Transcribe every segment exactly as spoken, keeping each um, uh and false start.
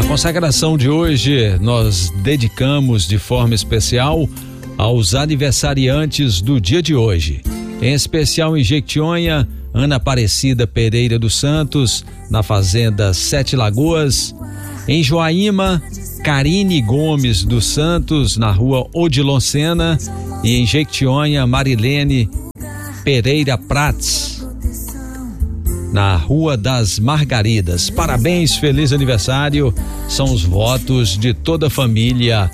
A consagração de hoje nós dedicamos de forma especial aos aniversariantes do dia de hoje. Em especial em Jequitinhonha, Ana Aparecida Pereira dos Santos, na fazenda Sete Lagoas. Em Joaíma, Karine Gomes dos Santos, na rua Odilon Sena. E em Jequitinhonha, Marilene Pereira Prats, na Rua das Margaridas. Parabéns, feliz aniversário. São os votos de toda a família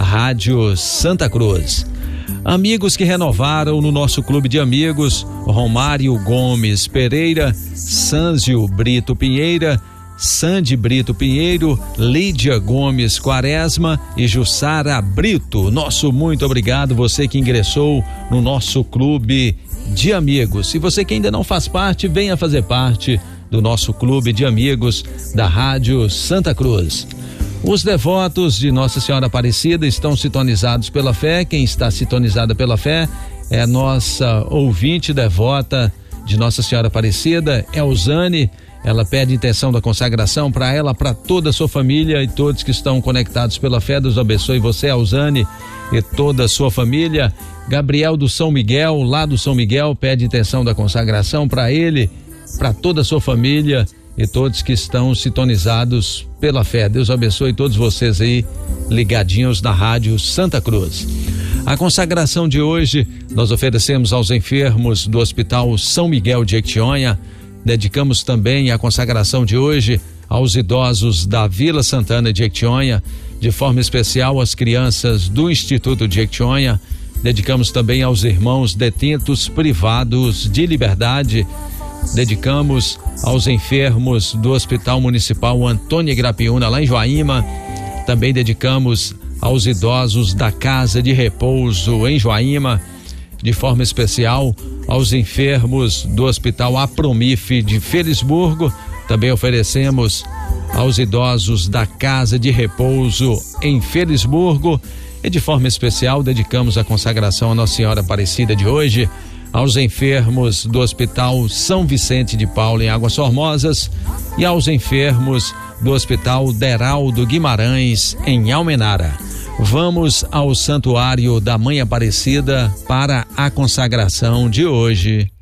Rádio Santa Cruz. Amigos que renovaram no nosso clube de amigos: Romário Gomes Pereira, Sânzio Brito Pinheira, Sandy Brito Pinheiro, Lídia Gomes Quaresma e Jussara Brito. Nosso muito obrigado, você que ingressou no nosso clube de amigos. Se você que ainda não faz parte, venha fazer parte do nosso clube de amigos da Rádio Santa Cruz. Os devotos de Nossa Senhora Aparecida estão sintonizados pela fé. Quem está sintonizada pela fé é a nossa ouvinte devota de Nossa Senhora Aparecida, Elzane. Ela pede intenção da consagração para ela, para toda a sua família e todos que estão conectados pela fé. Deus abençoe você, Elzane, e toda a sua família. Gabriel do São Miguel, lá do São Miguel, pede intenção da consagração para ele, para toda a sua família e todos que estão sintonizados pela fé. Deus abençoe todos vocês aí ligadinhos na Rádio Santa Cruz. A consagração de hoje nós oferecemos aos enfermos do Hospital São Miguel de Jequitinhonha. Dedicamos também a consagração de hoje aos idosos da Vila Santana de Jequitinhonha, de forma especial às crianças do Instituto de Jequitinhonha. Dedicamos também aos irmãos detentos privados de liberdade. Dedicamos aos enfermos do Hospital Municipal Antônio Igrapiúna, lá em Joaíma. Também dedicamos aos idosos da Casa de Repouso em Joaíma, de forma especial aos enfermos do Hospital Apromif de Felisburgo. Também oferecemos aos idosos da Casa de Repouso em Felisburgo. E de forma especial dedicamos a consagração à Nossa Senhora Aparecida de hoje aos enfermos do Hospital São Vicente de Paulo em Águas Formosas e aos enfermos do Hospital Deraldo Guimarães em Almenara. Vamos ao Santuário da Mãe Aparecida para a consagração de hoje.